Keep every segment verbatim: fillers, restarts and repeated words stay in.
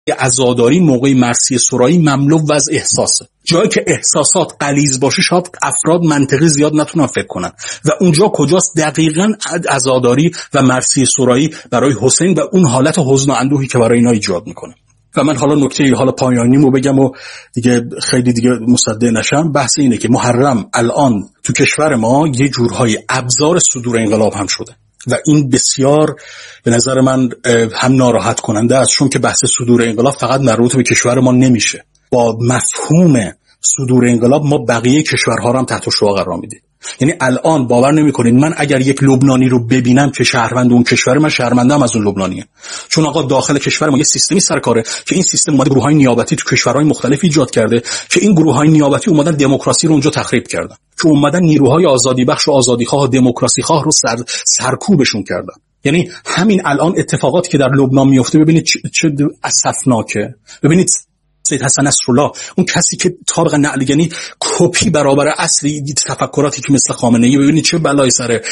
عزاداری موقع مرثیه سرایی مملو و از احساسه. جایی که احساسات غلیظ باشه شاید افراد منطقی زیاد نتونن فکر کنن و اونجا کجاست؟ دقیقاً عزاداری و مرثیه سرایی برای حسین و اون حالت حزن و اندوهی که برای اینا ایجاد میکنه. و من حالا نکته حالا پایانیمو بگم و دیگه خیلی دیگه مصدق نشم. بحث اینه که محرم الان تو کشور ما یه جورهای ابزار صدور انقلاب هم شده و این بسیار به نظر من هم ناراحت کننده است، چون که بحث صدور انقلاب فقط مربوط به کشور ما نمیشه. با مفهوم صدور انقلاب ما بقیه کشورها رو هم تحت شعاع قرار میدیم. یعنی الان باور نمیکنید من اگر یک لبنانی رو ببینم که شهروند اون کشور، من شرمنده‌ام از اون لبنانیه، چون آقا داخل کشور ما یه سیستمی سر کاره که این سیستم اومده گروه‌های نیابتی تو کشورهای مختلف ایجاد کرده که این گروه‌های نیابتی اومدن دموکراسی رو اونجا تخریب کردن، که اومدن نیروهای آزادی بخش و آزادیخواه و دموکراسی خواه رو سر سرکوبشون کردن. یعنی همین الان اتفاقاتی که در لبنان میفته ببینید چه اسفناکه. ببینید سید حسن نصرالله، اون کسی که طابق نعل، یعنی کپی برابر اصلی تفکراتی که مثل خامنه‌ای، ببینید چه بلایی سر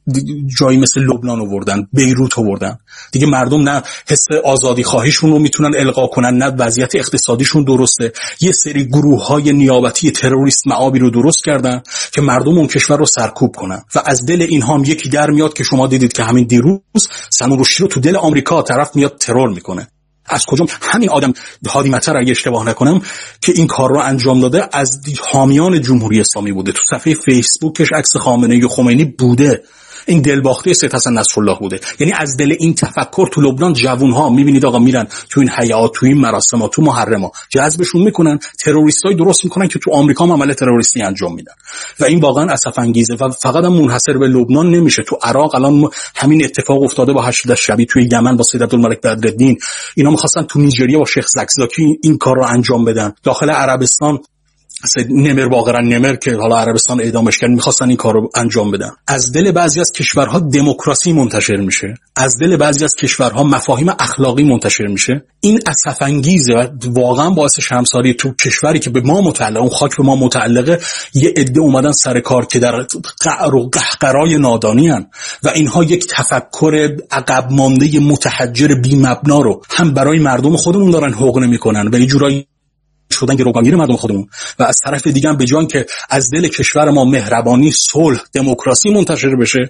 جایی مثل لبنان آوردن، بیروت آوردن. دیگه مردم نه حس آزادی خواهیشون رو میتونن القا کنن، نه وضعیت اقتصادیشون درسته. یه سری گروه‌های نیابتی تروریست معابی رو درست کردن که مردم اون کشور رو سرکوب کنن و از دل اینها هم یکی در میاد که شما دیدید که همین دیروز صنوور رشدی رو تو دل آمریکا طرف میاد ترور میکنه. از کجا؟ همین آدم هادی مطر اگه اشتباه نکنم که این کار رو انجام داده از حامیان جمهوری اسلامی بوده، تو صفحه فیسبوکش عکس خامنه‌ای و خمینی بوده، این دلباخته سید حسن نصرالله بوده. یعنی از دل این تفکر تو لبنان جوان‌ها میبینید آقا میرن تو این حیات، تو این مراسمات، تو محرمات جذبشون میکنن، تروریستای درست میکنن که تو آمریکا هم عمل تروریستی انجام میدن و این واقعا اسف انگیزه و فقط هم منحصر به لبنان نمیشه. تو عراق الان همین اتفاق افتاده با هشت شبی، توی یمن با سید عبدالملک بدرالدین، اینا میخواستن تو نیجریه با شیخ زکزاکی این کار رو انجام بدن. داخل عربستان سید نمر واقعا نمر که حالا عربستان اعدامش کرد می‌خواستن این کارو انجام بدن. از دل بعضی از کشورها دموکراسی منتشر میشه، از دل بعضی از کشورها مفاهیم اخلاقی منتشر میشه. این اسف انگیزه و واقعا باعث شرمساری تو کشوری که به ما متعلق، اون خاک به ما متعلقه، یه عده اومدن سر کار که در قعر و قهقرای نادانی ان و اینها یک تفکر عقب مانده متحجر بی مبنا رو هم برای مردم خودمون دارن حقن میکنن و یه جورایی شدن گروگانگیر مردم خودمون و از طرف دیگه هم به جای که از دل کشور ما مهربانی، صلح، دموکراسی منتشر بشه،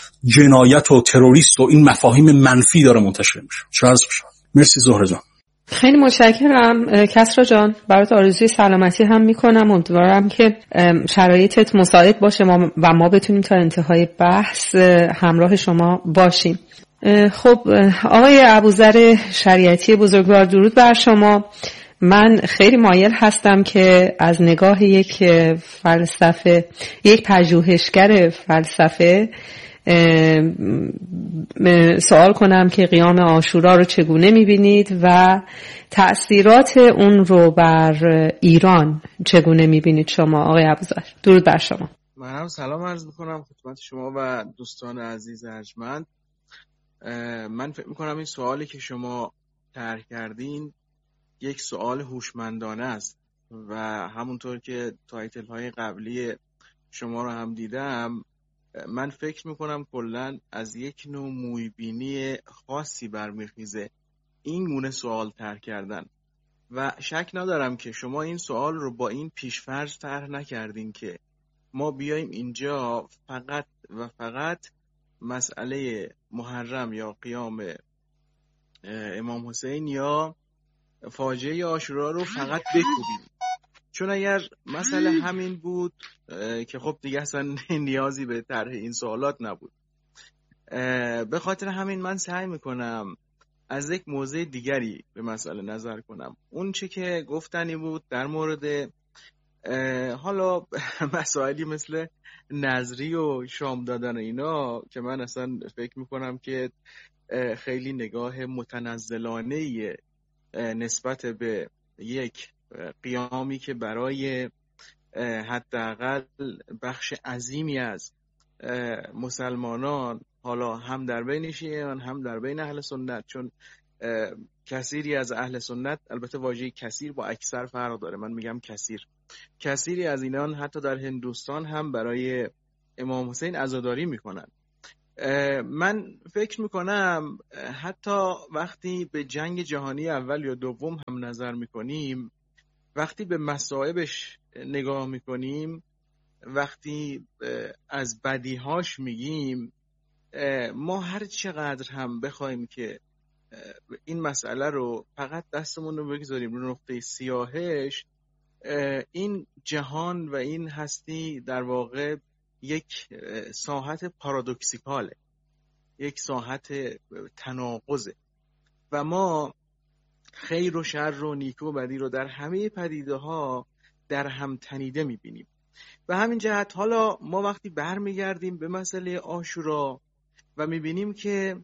جنایت و تروریست و این مفاهیم منفی داره منتشر میشه. شاید مرسی زهره جان. خیلی متشکرم کسرا جان، برات آرزوی سلامتی هم میکنم. امیدوارم که شرایطت مساعد باشه و ما بتونیم تا انتهای بحث همراه شما باشیم. خب آقای ابوذر شریعتی بزرگوار، درود بر شما. من خیلی مایل هستم که از نگاه یک فلسفه، یک پژوهشگر فلسفه سوال کنم که قیام عاشورا رو چگونه میبینید و تأثیرات اون رو بر ایران چگونه میبینید شما آقای ابوذر؟ درود بر شما. منم سلام عرض میکنم خدمت شما و دوستان عزیز ارجمند. من فکر میکنم این سوالی که شما طرح کردین یک سوال هوشمندانه است و همونطور که تایتل های قبلی شما رو هم دیدم، من فکر میکنم کلن از یک نوع مویبینی خاصی برمیخیزه این گونه سوال طرح کردن و شک ندارم که شما این سوال رو با این پیشفرض طرح نکردین که ما بیایم اینجا فقط و فقط مسئله محرم یا قیام امام حسین یا فاجعه عاشورا رو فقط بکوبیم، چون اگر مسئله همین بود که خب دیگه اصلا نیازی به طرح این سوالات نبود. به خاطر همین من سعی میکنم از یک موضع دیگری به مسئله نظر کنم. اون چه که گفتنی بود در مورد حالا مسائلی مثل نظری و شام دادن اینا که من اصلا فکر میکنم که خیلی نگاه متنزلانه نسبت به یک قیامی که برای حداقل بخش عظیمی از مسلمانان، حالا هم در بین شیعیان هم در بین اهل سنت، چون کثیری از اهل سنت، البته واژه کثیر با اکثر فرق داره، من میگم کثیر، کثیری از اینان حتی در هندوستان هم برای امام حسین عزاداری میکنن من فکر میکنم حتی وقتی به جنگ جهانی اول یا دوم هم نظر میکنیم، وقتی به مصائبش نگاه میکنیم، وقتی از بدیهاش میگیم، ما هر چقدر هم بخوایم که این مسئله رو فقط دستمون رو بگذاریم رو نقطه سیاهش، این جهان و این هستی در واقع یک ساحت پارادوکسیکاله، یک ساحت تناقضه و ما خیر و شر و نیکو و بدی رو در همه پدیده ها در هم تنیده میبینیم. و همین جهت حالا ما وقتی برمیگردیم به مسئله عاشورا و میبینیم که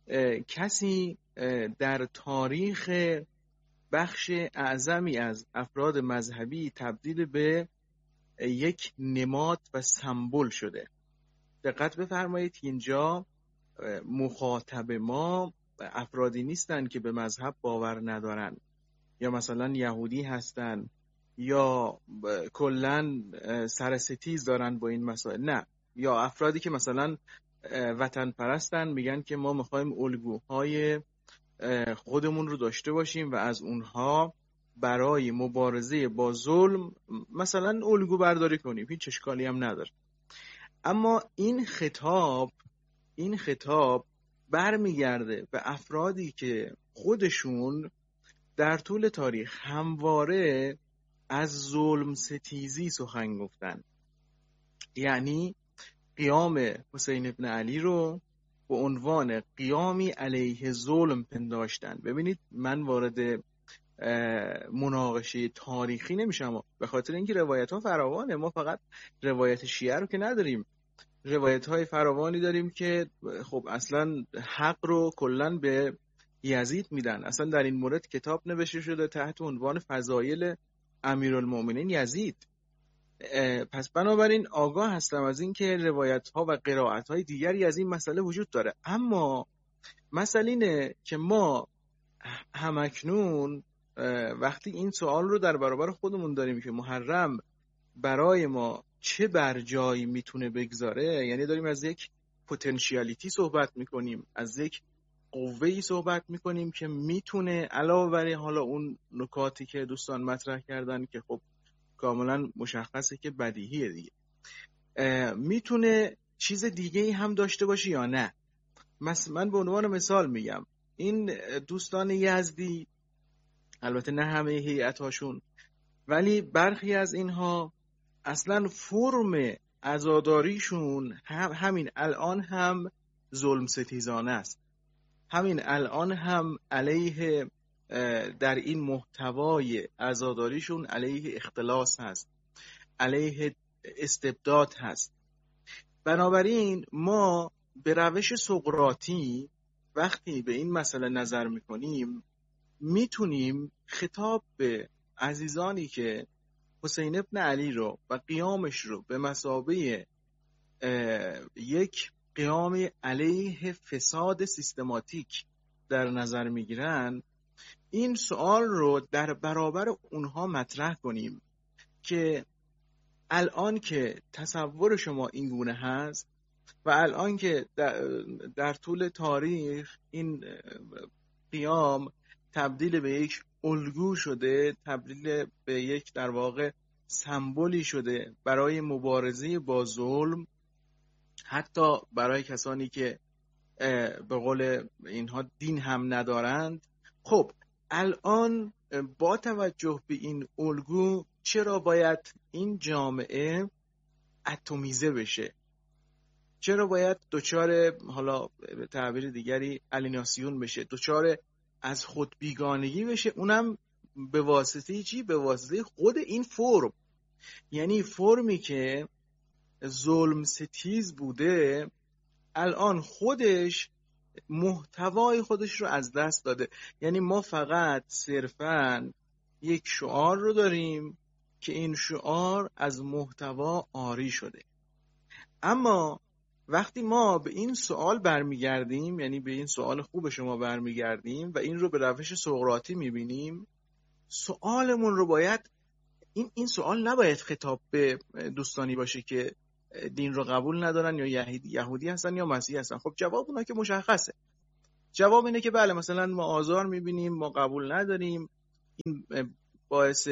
کسی در تاریخ بخش اعظمی از افراد مذهبی تبدیل به یک نماد و سمبل شده. دقت بفرمایید اینجا مخاطب ما افرادی نیستن که به مذهب باور ندارن یا مثلا یهودی هستن یا کلن سرستیز دارن با این مسائل، نه، یا افرادی که مثلا وطن پرستن میگن که ما میخوایم الگوهای خودمون رو داشته باشیم و از اونها برای مبارزه با ظلم مثلا الگو برداری کنیم، هیچ اشکالی هم نداره. اما این خطاب این خطاب برمیگرده به افرادی که خودشون در طول تاریخ همواره از ظلم ستیزی سخن گفتن، یعنی قیام حسین ابن علی رو به عنوان قیامی علیه ظلم پنداشتن. ببینید من وارد مناقشه تاریخی نمیشم به خاطر اینکه روایت ها فراوانه، ما فقط روایت شیعه رو که نداریم، روایت های فراوانی داریم که خب اصلا حق رو کلن به یزید میدن. اصلا در این مورد کتاب نوشته شده تحت عنوان فضایل امیرالمومنین یزید. پس بنابراین آگاه هستم از این که روایت ها و قرائت های دیگری از این مسئله وجود داره. اما مسئله اینه که ما همکنون وقتی این سوال رو در برابر خودمون داریم که محرم برای ما چه بر جایی میتونه بگذاره، یعنی داریم از یک پتانسیالیتی صحبت میکنیم، از یک قوه‌ای صحبت میکنیم که میتونه علاوه بر حالا اون نکاتی که دوستان مطرح کردن که خب کاملا مشخصه که بدیهیه دیگه، میتونه چیز دیگه‌ای هم داشته باشه یا نه. من به عنوان مثال میگم این دوستان یزدی، البته نه همه هیئت‌هاشون، ولی برخی از اینها اصلا فرم عزاداریشون هم همین الان هم ظلم ستیزانه است، همین الان هم علیه در این محتوای عزاداریشون علیه اختلاس هست، علیه استبداد هست. بنابراین ما به روش سقراطی وقتی به این مسئله نظر میکنیم میتونیم خطاب به عزیزانی که حسین ابن علی رو و قیامش رو به مثابه یک قیام علیه فساد سیستماتیک در نظر میگیرن، این سوال رو در برابر اونها مطرح کنیم که الان که تصور شما این گونه هست و الان که در, در طول تاریخ این قیام تبدیل به یک الگو شده، تبدیل به یک در واقع سمبولی شده برای مبارزه با ظلم، حتی برای کسانی که به قول اینها دین هم ندارند. خب الان با توجه به این الگو چرا باید این جامعه اتمیزه بشه؟ چرا باید دچار حالا به تعبیر دیگری الیناسیون بشه، دچار از خود بیگانگی بشه؟ اونم به واسطه چی؟ به واسطه خود این فرم، یعنی فرمی که ظلم ستیز بوده الان خودش محتوای خودش رو از دست داده. یعنی ما فقط صرفاً یک شعار رو داریم که این شعار از محتوا عاری شده. اما وقتی ما به این سوال برمیگردیم، یعنی به این سوال خوب شما برمیگردیم و این رو به روش سقراطی میبینیم، سوالمون رو باید این این سوال نباید خطاب به دوستانی باشه که دین رو قبول ندارن یا یهودی یهودی هستن یا مسیحی هستن. خب جواب اونا که مشخصه. جواب اینه که بله مثلا ما آزار میبینیم، ما قبول نداریم، این باعث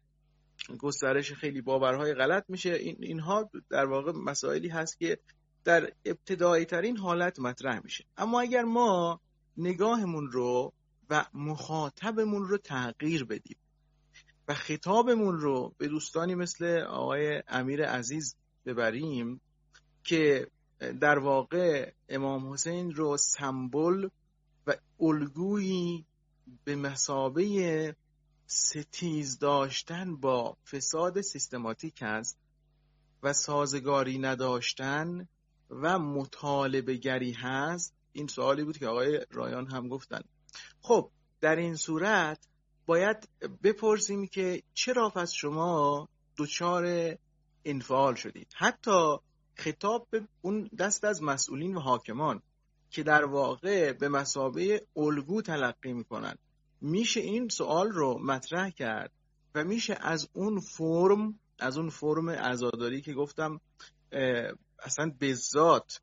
گسترش خیلی باورهای غلط میشه. این اینها در واقع مسائلی هست که در ابتدایی ترین حالت مطرح میشه. اما اگر ما نگاهمون رو و مخاطبمون رو تغییر بدیم و خطابمون رو به دوستانی مثل آقای امیر عزیز ببریم که در واقع امام حسین رو سمبل و الگویی به مثابه ستیز داشتن با فساد سیستماتیک است و سازگاری نداشتن و مطالبه گری هست. این سوالی بود که آقای رایان هم گفتن. خب در این صورت باید بپرسیم که چرا پس شما دچار انفعال شدید؟ حتی خطاب به اون دست از مسئولین و حاکمان که در واقع به مثابه الگو تلقی میکنن، میشه این سوال رو مطرح کرد و میشه از اون فرم از اون فرم عزاداری که گفتم اصلا به ذات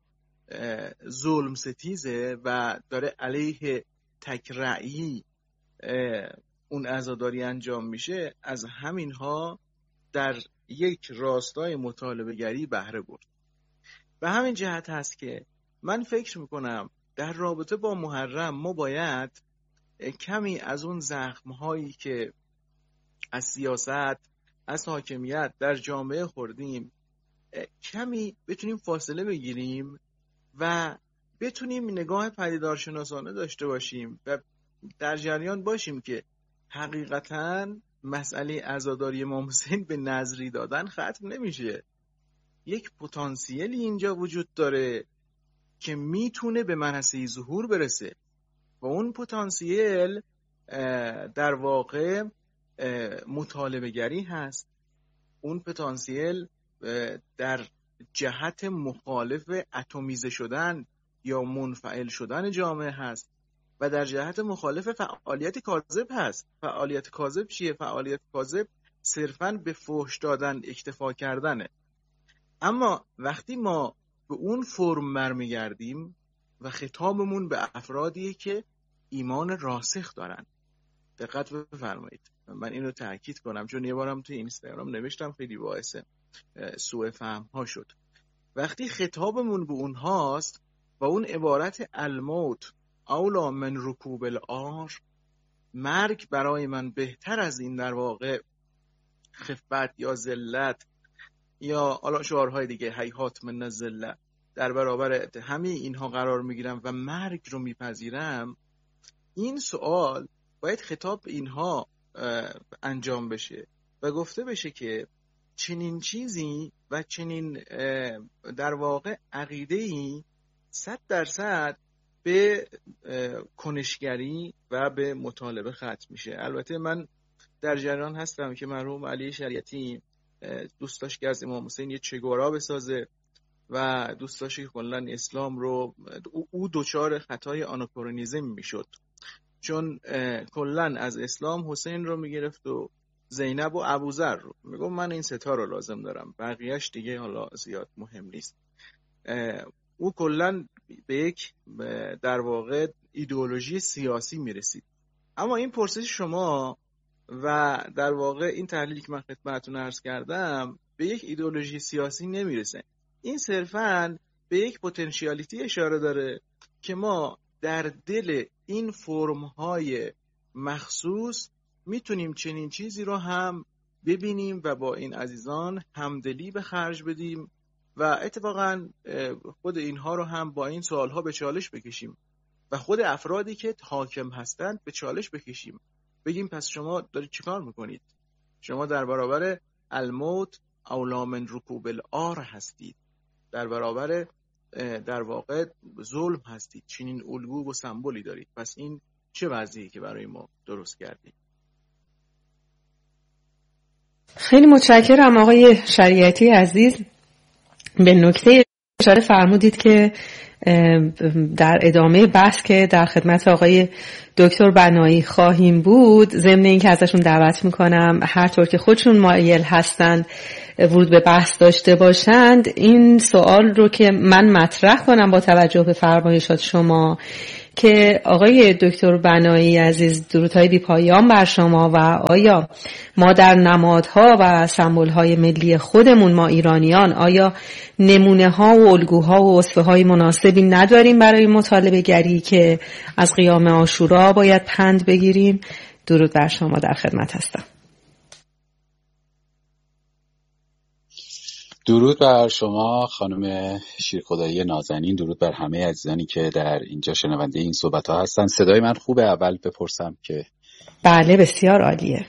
ظلم ستیزه و داره علیه تک رأیی اون عزاداری انجام میشه، از همینها در یک راستای مطالبه گری بهره برد. و همین جهت هست که من فکر میکنم در رابطه با محرم ما باید کمی از اون زخم‌هایی که از سیاست، از حاکمیت در جامعه خوردیم کمی بتونیم فاصله بگیریم و بتونیم نگاه پدیدارشناسانه داشته باشیم و در جریان باشیم که حقیقتاً مسئله عزاداری امام حسین به نظری دادن ختم نمیشه. یک پتانسیلی اینجا وجود داره که میتونه به منصه ظهور برسه و اون پتانسیل در واقع مطالبه گری هست. اون پتانسیل در جهت مخالف اتمیزه شدن یا منفعل شدن جامعه هست و در جهت مخالف فعالیت کاذب هست. فعالیت کاذب چیه؟ فعالیت کاذب صرفاً به فحش دادن اکتفا کردنه. اما وقتی ما به اون فرم برمیگردیم و خطابمون به افرادیه که ایمان راسخ دارن، دقت بفرمایید، من اینو تاکید کنم چون یه بارم توی اینستاگرام نوشتم خیلی باعث سوء فهم ها شد. وقتی خطابمون به اونهاست و اون عبارت الموت اولا من رکوب العار، مرگ برای من بهتر از این در واقع خفت یا ذلت یا حالا شعارهای دیگه هیهات من الذلت در برابر همه اینها قرار میگیرم و مرگ رو میپذیرم، این سوال باید خطاب به اینها انجام بشه و گفته بشه که چنین چیزی و چنین در واقع عقیده‌ای صد درصد به کنشگری و به مطالبه ختم میشه. البته من در جریان هستم که مرحوم علی شریعتی دوست داشت که از امام حسین یه چگوارا بسازه و دوست داشت که کلاً اسلام رو او دوچار خطای آناکرونیزم میشد، چون کلاً از اسلام حسین رو میگرفت و زینب و ابوذر رو میگم من این ستا رو لازم دارم، بقیهش دیگه حالا زیاد مهم نیست. او کلاً به یک در واقع ایدئولوژی سیاسی میرسید. اما این پرسش شما و در واقع این تحلیلی که من خدمتتون عرض کردم به یک ایدئولوژی سیاسی نمیرسه. این صرفاً به یک پتانسیالیتی اشاره داره که ما در دل این فرم‌های مخصوص میتونیم چنین چیزی رو هم ببینیم و با این عزیزان همدلی به خرج بدیم و اتفاقاً خود اینها رو هم با این سوالها به چالش بکشیم و خود افرادی که حاکم هستند به چالش بکشیم، بگیم پس شما دارید چیکار میکنید؟ شما در برابر الموت اولا من رکوب العار هستید، در برابر در واقع ظلم هستید، چنین الگو و سمبولی دارید. پس این چه وضعیه که برای ما درست کردید؟ خیلی متشکرم آقای شریعتی عزیز. به نکته اشاره فرمودید که در ادامه بحث که در خدمت آقای دکتر بنایی خواهیم بود، ضمن این که ازشون دعوت میکنم هر طور که خودشون مایل هستند ورود به بحث داشته باشند، این سوال رو که من مطرح کنم با توجه به فرمایشات شما که آقای دکتر بنایی عزیز، درودهای بی پایان بر شما، و آیا ما در نمادها و سمبول‌های ملی خودمون ما ایرانیان آیا نمونه‌ها و الگوها و وصفه‌های مناسبی نداریم برای مطالبه گری که از قیام عاشورا باید پند بگیریم؟ درود بر شما، در خدمت هستم. درود بر شما خانم شیرخدایی نازنین، درود بر همه عزیزانی که در اینجا شنونده این صحبت ها هستن. صدای من خوبه؟ اول بپرسم که بله بسیار عالیه.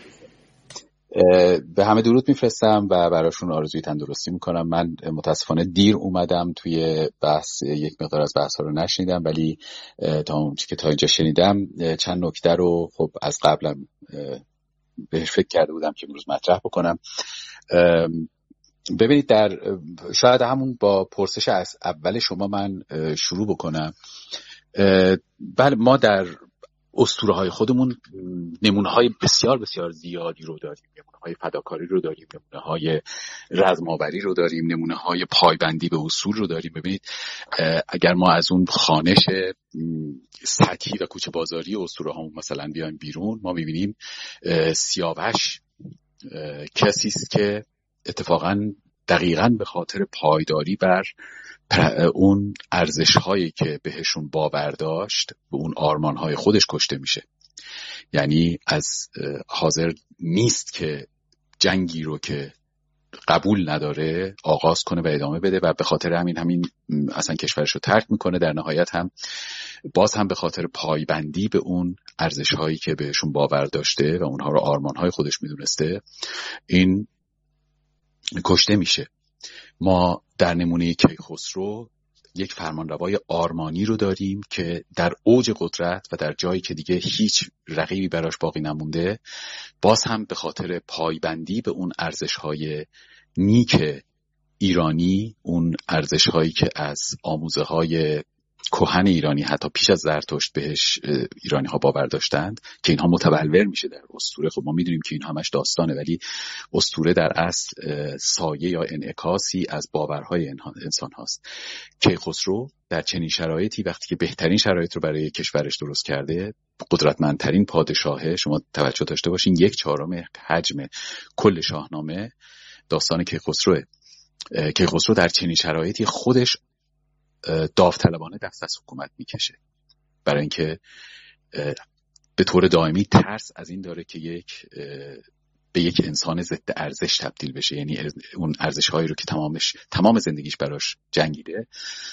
به همه درود میفرستم و براشون آرزوی تندرستی میکنم. من متاسفانه دیر اومدم توی بحث، یک مقدار از بحث ها رو نشنیدم، ولی تا اونچه که تا اینجا شنیدم چند نکته رو خب از قبلم بهش فکر کرده بودم که امروز مطرح بکنم. ببینید، در شاید همون با پرسش از اول شما من شروع بکنم. بله، ما در اسطوره‌های خودمون نمونه‌های بسیار بسیار زیادی رو داریم. نمونه‌های فداکاری رو داریم، نمونه‌های رزم‌آوری رو داریم، نمونه‌های پایبندی به اصول رو داریم. ببینید، اگر ما از اون خوانش سطحی و کوچه بازاری اسطوره‌هامون مثلا بیایم بیرون، ما می‌بینیم سیاوش کسی است که اتفاقاً دقیقاً به خاطر پایداری بر اون ارزش‌هایی که بهشون باور داشت، به اون آرمان‌های خودش کشته میشه. یعنی از حاضر نیست که جنگی رو که قبول نداره آغاز کنه و ادامه بده و به خاطر همین همین اصلا کشورش رو ترک میکنه. در نهایت هم باز هم به خاطر پایبندی به اون ارزش‌هایی که بهشون باور داشته و اونها رو آرمان‌های خودش میدونسته، این کشته میشه. ما در نمونه کیخسرو یک فرمانروای آرمانی رو داریم که در اوج قدرت و در جایی که دیگه هیچ رقیبی براش باقی نمونده، باز هم به خاطر پایبندی به اون ارزش‌های نیک ایرانی، اون ارزش‌هایی که از آموزه‌های کهن ایرانی حتی پیش از زرتشت بهش ایرانی ها باور داشتند، که اینها متبلور میشه در اسطوره. خب ما میدونیم که این همش داستانه، ولی اسطوره در اصل سایه یا انعکاسی از باورهای انسان هاست. کیخسرو در چنین شرایطی، وقتی که بهترین شرایط رو برای کشورش درست کرده، قدرتمندترین پادشاهه، شما توجه داشته باشین یک چهارم حجم کل شاهنامه داستان کیخسروه. کیخسرو در چنین شرایطی خودش داوطلبانه دست از حکومت میکشه، برای اینکه به طور دائمی ترس از این داره که یک به یک انسان ضد ارزش تبدیل بشه. یعنی اون ارزش هایی رو که تمامش تمام زندگیش براش جنگیده،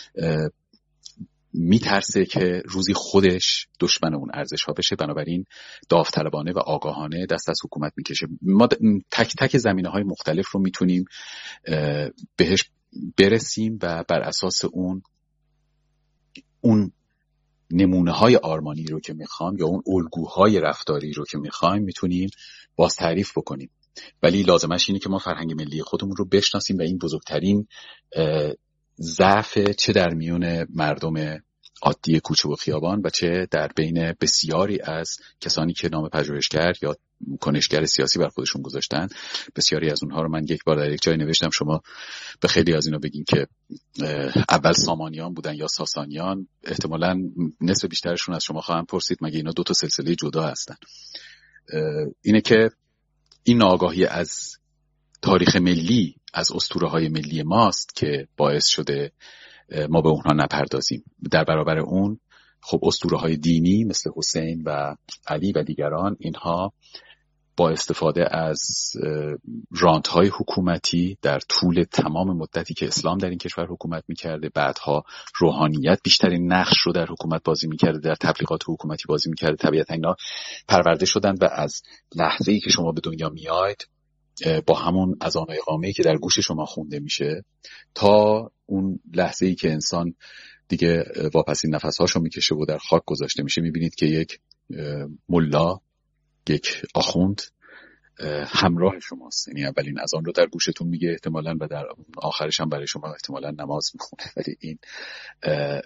میترسه که روزی خودش دشمن اون ارزش ها بشه. بنابراین داوطلبانه و آگاهانه دست از حکومت میکشه. ما تک تک زمینه های مختلف رو میتونیم بهش برسیم و بر اساس اون اون نمونه های آرمانی رو که میخوام یا اون الگوهای رفتاری رو که میخوایم میتونیم باز تعریف بکنیم. ولی لازمش اینه که ما فرهنگ ملی خودمون رو بشناسیم و این بزرگترین ضعف چه در میون مردم عادی کوچه و خیابان و چه در بین بسیاری از کسانی که نام پژوهشگر یا کنشگر سیاسی بر خودشون گذاشتن. بسیاری از اونها رو من یک بار در یک جای نوشتم، شما به خیلی از اینا بگین که اول سامانیان بودن یا ساسانیان، احتمالاً نصف بیشترشون از شما خواهم پرسید مگه اینا دو تا سلسله جدا هستن. اینه که این ناآگاهی از تاریخ ملی، از اسطوره‌های ملی ماست که باعث شده ما به اونها نپردازیم. در برابر اون خب اسطوره‌های دینی مثل حسین و علی و دیگران، اینها با استفاده از رانت‌های حکومتی در طول تمام مدتی که اسلام در این کشور حکومت می‌کرده، بعدها روحانیت بیشترین نقش رو در حکومت بازی می‌کرده، در تبلیغات حکومتی بازی می‌کرده. طبیعتاً اینا پرورده شدن و از لحظه‌ای که شما به دنیا میاید با همون اذان اقامه‌ای که در گوش شما خونده میشه تا اون لحظه‌ای که انسان دیگه واپسین نفس‌هاشو میکشه و در خاک گذاشته میشه، میبینید که یک ملا، یک آخوند همراه شماست. یعنی اولین اذان رو در گوشتون میگه احتمالاً و در آخرش هم برای شما احتمالاً نماز میخونه. ولی این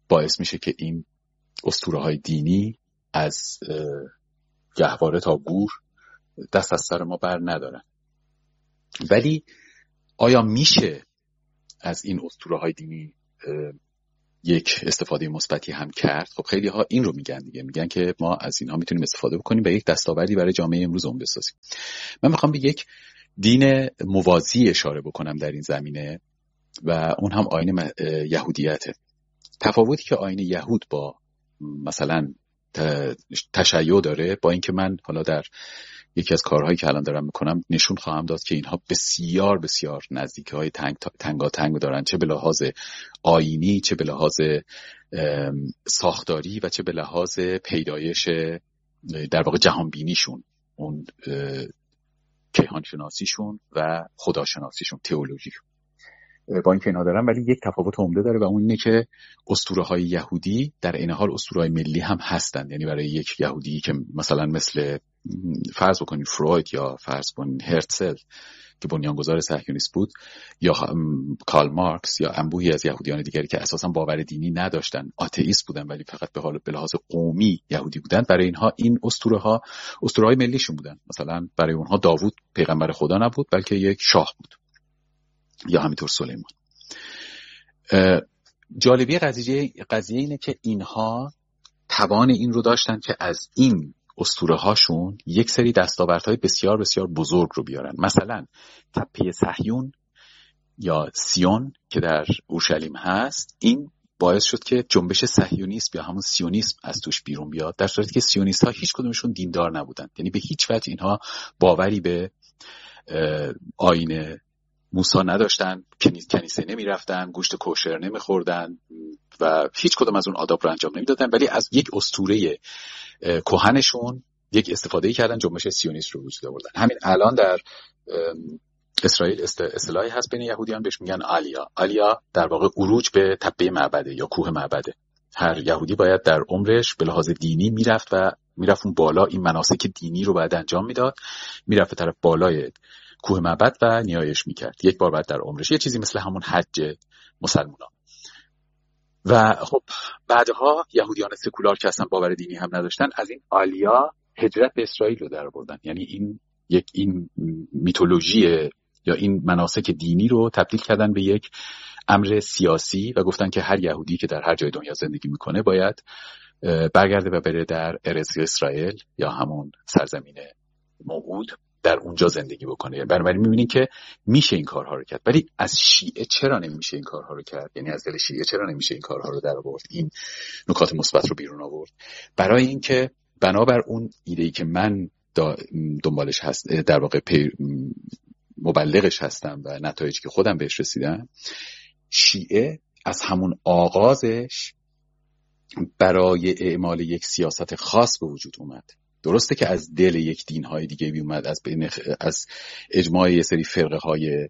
باعث میشه که این اسطوره‌های دینی از گهواره تا گور دست از سر ما بر ندارن. ولی آیا میشه از این اسطوره‌های دینی یک استفاده مثبتی هم کرد؟ خب خیلی ها این رو میگن دیگه، میگن که ما از اینها میتونیم استفاده بکنیم و یک دستاوردی برای جامعه امروز اون بسازیم. من میخوام به یک دین موازی اشاره بکنم در این زمینه و اون هم آیین یهودیته. تفاوتی که آیین یهود با مثلا تشیع داره، با اینکه من حالا در یکی از کارهایی که الان دارم میکنم نشون خواهم داد که اینها بسیار بسیار نزدیکی های تنگ تنگا تنگ دارن، چه به لحاظ آیینی، چه به لحاظ ساختاری و چه به لحاظ پیدایش در واقع جهان بینیشون، اون کیهان شناسیشون و خداشناسیشون، تئولوژیشون. با اینکه اینا دارن ولی یک تفاوت عمده داره و اون اینه که اسطوره‌های یهودی در عین حال اسطوره‌های ملی هم هستن. یعنی برای یک یهودی که مثلا مثل فرض بکنید فروید یا فرض کنید هرتزل که بنیانگذار صهیونیسم بود، یا کارل مارکس یا انبوهی از یهودیان دیگری که اساسا باور دینی نداشتن، آتئیست بودن ولی فقط به حال به لحاظ قومی یهودی بودن، برای اینها این اسطوره‌ها اسطوره‌های ملیشون بودن. مثلا برای اونها داوود پیغمبر خدا نبود بلکه یک شاه بود، یا همینطور سلیمان. جالبی قضیه قضیه اینه که اینها توان این رو داشتن که از این اسطوره هاشون یک سری دستاوردهای بسیار بسیار بزرگ رو بیارن. مثلا تپه صهیون یا سیون که در اورشلیم هست، این باعث شد که جنبش صهیونیسم یا همون سیونیسم از توش بیرون بیاد، در صورتی که سیونیست ها هیچ کدومشون دیندار نبودن. یعنی به هیچ وجه اینها باوری به آیین موسی نداشتن، کنیسه نمی رفتن، گوشت کوشر نمی خوردن و هیچ کدوم از اون آداب رو انجام نمی دادن، ولی از یک اسطوره کهنشون یک استفاده کردن، جنبش سیونیست رو وجود آوردن. همین الان در اسرائیل اصطلاحی هست بین یهودیان بهش میگن آلیا. آلیا در واقع عروج به تپه معبده یا کوه معبده. هر یهودی باید در عمرش به لحاظ دینی میرفت و میرفت اون بالا، این مناسک دینی رو باید انجام میداد، میرفت به طرف بالای کوه معبد و نیایش میکرد یک بار بعد در عمرش، یه چیزی مثل همون حج مسلمانان. و خب بعدها یهودیان سکولار که اصلا باور دینی هم نداشتن از این آلیا هجرت به اسرائیل رو در آوردن. یعنی این یک این میتولوژی یا این مناسک دینی رو تبدیل کردن به یک امر سیاسی و گفتن که هر یهودی که در هر جای دنیا زندگی میکنه باید برگرده و بره در ارض اسرائیل یا همون سرزمین موعود در اونجا زندگی بکنه. بنابراین می‌بینین که میشه این کارها رو کرد. ولی از شیعه چرا نمیشه این کارها رو کرد؟ یعنی از دل شیعه چرا نمیشه این کارها رو در آورد، این نکات مثبت رو بیرون آورد؟ برای اینکه بنابر اون ایده‌ای که من دنبالش هست، در واقع مبلغش هستم و نتایجی که خودم بهش رسیدم، شیعه از همون آغازش برای اعمال یک سیاست خاص به وجود اومد. درسته که از دل یک دین‌های دیگه بی اومد، از بین از اجماع یه سری فرقه‌های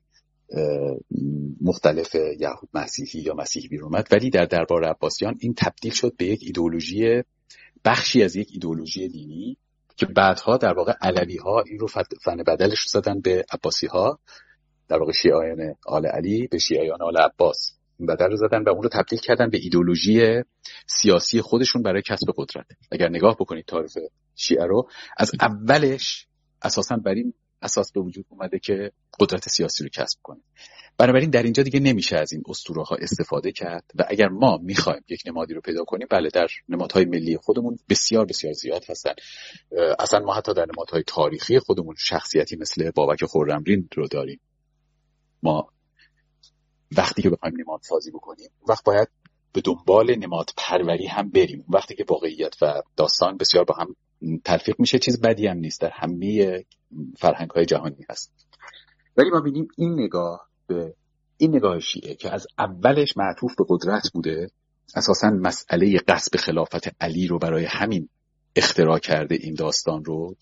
مختلف یهود مسیحی یا مسیحی بیرون اومد، ولی در دربار عباسیان این تبدیل شد به یک ایدئولوژی، بخشی از یک ایدئولوژی دینی که بعدها در واقع علوی‌ها این رو فن بدلش رو زدن به عباسی‌ها، در واقع شیعیان آل علی به شیعیان آل عباس بدل رو زدن و اون رو تبدیل کردن به ایدئولوژی سیاسی خودشون برای کسب قدرت. اگر نگاه بکنید تاریخ شیعه رو، از اولش اساساً بر این اساس به وجود اومده که قدرت سیاسی رو کسب کنه. بنابراین در اینجا دیگه نمیشه از این اسطوره‌ها استفاده کرد و اگر ما میخوایم یک نمادی رو پیدا کنیم، بله در نمادهای ملی خودمون بسیار بسیار زیاد هستن. اصلا ما حتی در نمادهای تاریخی خودمون شخصیتی مثل بابک خرمدین رو داریم. ما وقتی که بخوایم نماد سازی بکنیم وقت باید به دنبال نماد پروری هم بریم. وقتی که واقعیت و داستان بسیار با هم تلفیق میشه، چیز بدی هم نیست، در همه فرهنگ‌های جهانی هست. ولی ما ببینیم این نگاه به این نگاه شیعه که از اولش معطوف به قدرت بوده، اساساً مسئله غصب خلافت علی رو برای همین اختراع کرده این داستان رو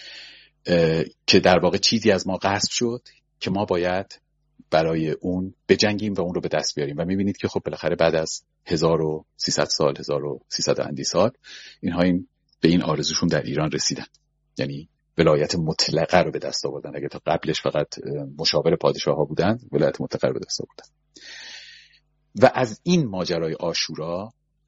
که در واقع چیزی از ما غصب شد که ما باید برای اون بجنگیم و اون رو به دست بیاریم. و میبینید که خب بالاخره بعد از هزار و سیصد سال، هزار و سیصد اندی سال، اینها این به این آرزوشون در ایران رسیدن، یعنی ولایت مطلقه رو به دست آوردن. اگه تا قبلش فقط مشاور پادشاه ها بودن، ولایت مطلقه رو به دست آوردن. و از این ماجرای عاشورا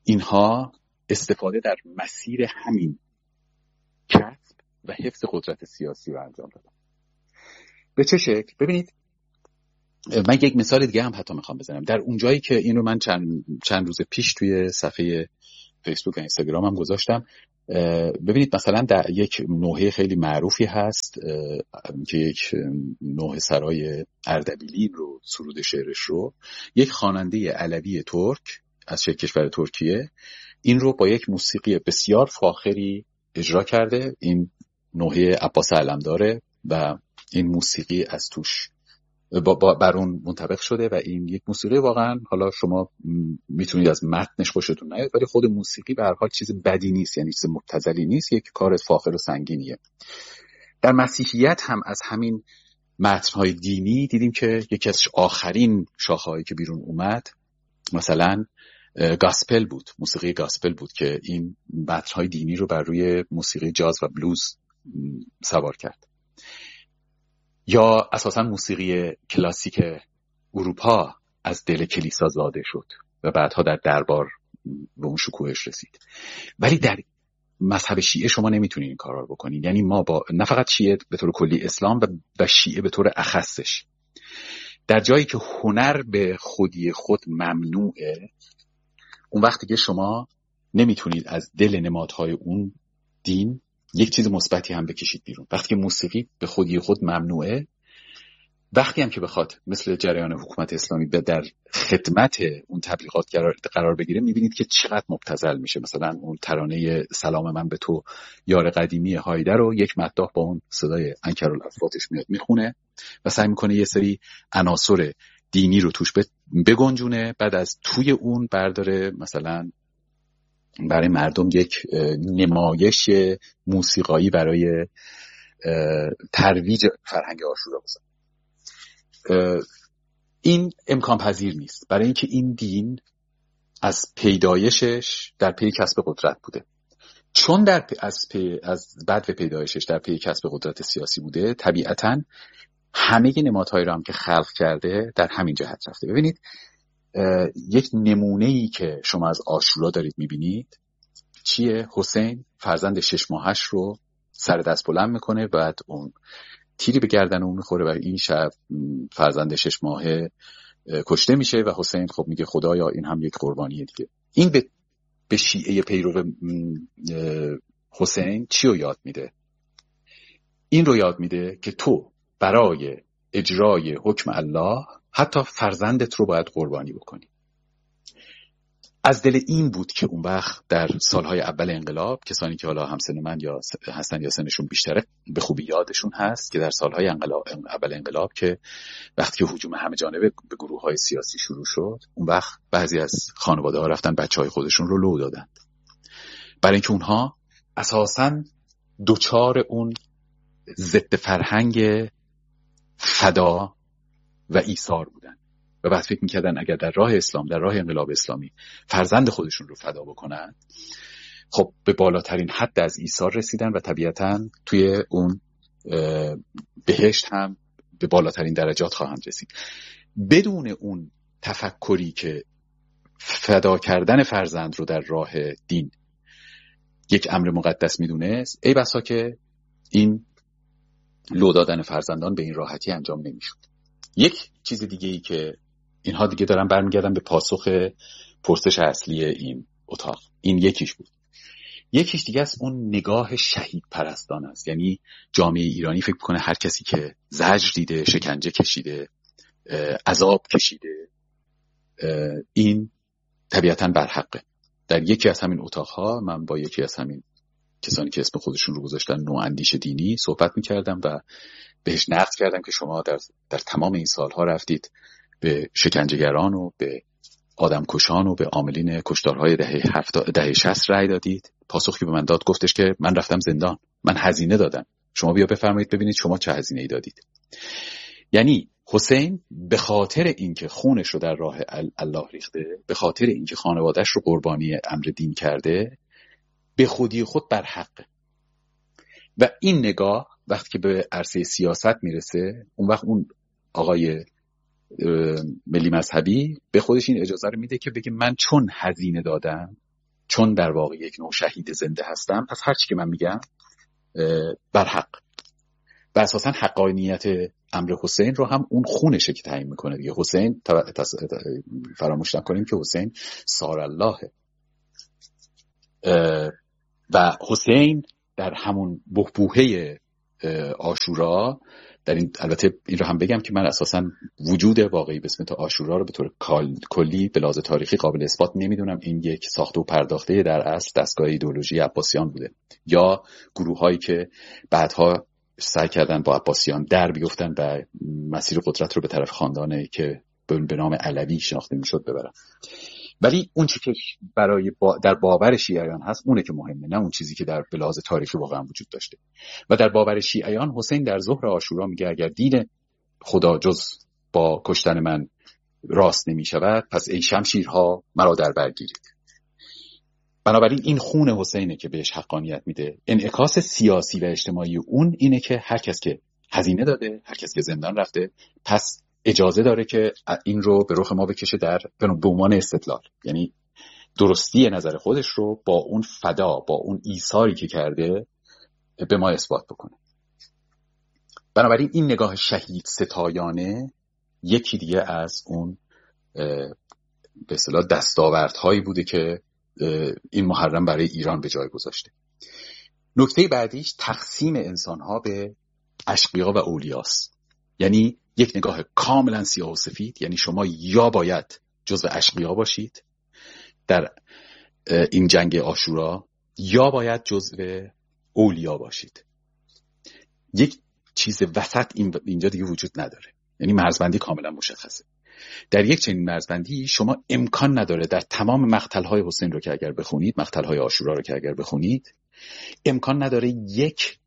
اینها استفاده در مسیر همین کسب و حفظ قدرت سیاسی رو انجام دادن. به چه شکل؟ ببینید من یک مثال دیگه هم حتی میخوام بزنم. در اون جایی که اینو من چند چند روز پیش توی صفحه فیسبوک و اینستاگرام هم گذاشتم، ببینید مثلا در یک نوحه خیلی معروفی هست که یک نوحه سرای اردبیلی رو، سرود شعرش رو یک خواننده علوی ترک از کشور ترکیه این رو با یک موسیقی بسیار فاخری اجرا کرده. این نوحه عباس علمداره و این موسیقی از توش بر اون منطبق شده و این یک موسیقی واقعا، حالا شما میتونید از متنش خوشتون نیاد ولی خود موسیقی به هر حال چیز بدی نیست، یعنی چیز مبتذلی نیست، یک کار فاخر و سنگینیه. در مسیحیت هم از همین متن‌های دینی دیدیم که یکی از آخرین شاخه‌هایی که بیرون اومد مثلا گاسپل بود، موسیقی گاسپل بود که این متن‌های دینی رو بر روی موسیقی جاز و بلوز سوار کرد. یا اساساً موسیقی کلاسیک اروپا از دل کلیسا زاده شد و بعدها در دربار به اون شکوهش رسید. ولی در مذهب شیعه شما نمیتونید این کارا رو بکنید. یعنی ما با نه فقط شیعه به طور کلی اسلام و شیعه به طور اخصش، در جایی که هنر به خودی خود ممنوعه، اون وقتی که شما نمیتونید از دل نمادهای اون دین یک چیز مثبتی هم بکشید بیرون. وقتی که موسیقی به خودی خود ممنوعه، وقتی هم که بخواد مثل جریان حکومت اسلامی در خدمت اون تبلیغات قرار بگیره، میبینید که چقدر مبتذل میشه. مثلا اون ترانه سلام من به تو یار قدیمی هایده رو یک مداح با اون صدای عنکرالأصواتش میاد میخونه و سعی میکنه یه سری عناصر دینی رو توش بگنجونه، بعد از توی اون برداره مثلا برای مردم یک نمایش موسیقایی برای ترویج فرهنگ عاشورا بزن. این امکان پذیر نیست، برای اینکه این دین از پیدایشش در پی کسب قدرت بوده. چون در پی از پی از بعد پیدایشش در پی کسب قدرت سیاسی بوده، طبیعتاً همه نمادهایی رو هم که خلق کرده در همین جهت رفته. ببینید یک نمونه‌ای که شما از عاشورا دارید می‌بینید چیه؟ حسین فرزند شش ماهش رو سر دست بلند میکنه، بعد اون تیری به گردن اون میخوره و این شب فرزند شش ماهه کشته میشه و حسین خب میگه خدایا این هم یک قربانیه دیگه. این به به شیعه پیرو حسین چی رو یاد میده؟ این رو یاد میده که تو برای اجرای حکم الله حتی فرزندت رو باید قربانی بکنی. از دل این بود که اون وقت در سالهای اول انقلاب، کسانی که حالا همسن من یا هستن یا سنشون بیشتره به خوبی یادشون هست که در سالهای انقلاب اول انقلاب که وقتی که هجوم همه جانبه به گروه‌های سیاسی شروع شد، اون وقت بعضی از خانواده‌ها رفتن بچه‌های خودشون رو لو دادن، برای اینکه اونها اساساً دوچار اون ضد فرهنگ فدا و ایثار بودن و بعد فکر میکردن اگر در راه اسلام، در راه انقلاب اسلامی فرزند خودشون رو فدا بکنن، خب به بالاترین حد از ایثار رسیدن و طبیعتاً توی اون بهشت هم به بالاترین درجات خواهند رسید. بدون اون تفکری که فدا کردن فرزند رو در راه دین یک امر مقدس میدونست، ای بسا که این لو دادن فرزندان به این راحتی انجام نمیشد. یک چیز دیگه ای که اینها دیگه دارن برمیگردن به پاسخ پرسش اصلی این اتاق، این یکیش بود. یکیش دیگه از اون نگاه شهید پرستان است. یعنی جامعه ایرانی فکر کنه هر کسی که زجر دیده، شکنجه کشیده، عذاب کشیده، این طبیعتاً برحقه. در یکی از همین اتاقها من با یکی از همین کسانی که اسم خودشون رو گذاشتن نواندیش دینی صحبت میکردم و بهش نقد کردم که شما در, در تمام این سالها رفتید به شکنجهگران و به آدمکشان و به عاملین کشتارهای دهه هفتاد دهه شصت رأی دادید. پاسخی به من داد، گفتش که من رفتم زندان، من هزینه دادم، شما بیا بفرمایید ببینید شما چه هزینه‌ای دادید. یعنی حسین به خاطر اینکه خونش رو در راه الله ریخته، به خاطر اینکه خانواده‌اش رو قربانی امر دین کرده، به خودی خود بر حقه. و این نگاه وقتی که به عرصه سیاست میرسه، اون وقت اون آقای ملی مذهبی به خودش این اجازه رو میده که بگه من چون هزینه دادم، چون در واقع یک نوع شهید زنده هستم، پس هر چی که من میگم برحق و اساسا حقانیت امر حسین رو هم اون خونشه که تعیین میکنه دیگه. حسین فراموش نکنیم که حسین سار اللهه و حسین در همون بحبوحه عاشورا، در این البته این رو هم بگم که من اساسا وجود واقعی به اسم عاشورا رو به طور کلی به لحاظ تاریخی قابل اثبات نمیدونم. این یک ساخته و پرداخته در اصل دستگاه ایدئولوژی عباسیان بوده یا گروه هایی که بعدها سعی کردن با عباسیان در بیفتن و مسیر قدرت رو به طرف خاندانی که به نام علوی شناخته میشد ببرن. ولی اون چیزی که برای با در باور شیعیان هست اونه که مهمه، نه اون چیزی که در به لحاظ تاریخی واقعا وجود داشته. و در باور شیعیان حسین در ظهر عاشورا میگه اگر دین خدا جز با کشتن من راست نمی شود، پس ای شمشیرها مرا در بر گیرید. بنابراین این خون حسینه که بهش حقانیت میده. انعکاس سیاسی و اجتماعی اون اینه که هر کس که هزینه داده، هر کس که زندان رفته، پس اجازه داره که این رو به رخ ما بکشه در به عنوان استدلال، یعنی درستی نظر خودش رو با اون فدا، با اون ایثاری که کرده به ما اثبات بکنه. بنابراین این نگاه شهید ستایانه یکی دیگه از اون به اصطلاح دستاوردهایی بوده که این محرم برای ایران به جای گذاشته. نکته بعدیش تقسیم انسانها به اشقیا و اولیاست، یعنی یک نگاه کاملا سیاه و سفید، یعنی شما یا باید جزو اشقیا باشید در این جنگ عاشورا یا باید جزو اولیا باشید. یک چیز وسط اینجا دیگه وجود نداره، یعنی مرزبندی کاملا مشخصه. در یک چنین مرزبندی شما امکان نداره در تمام مقتل‌های حسین رو که اگر بخونید، مقتل‌های عاشورا رو که اگر بخونید، امکان نداره یک